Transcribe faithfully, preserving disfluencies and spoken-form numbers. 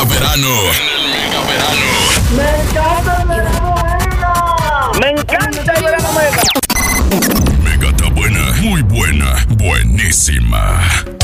verano. En el mega verano. ¡Me encanta el verano mega! ¡Me encanta el verano mega! Mega está buena, muy buena, buenísima.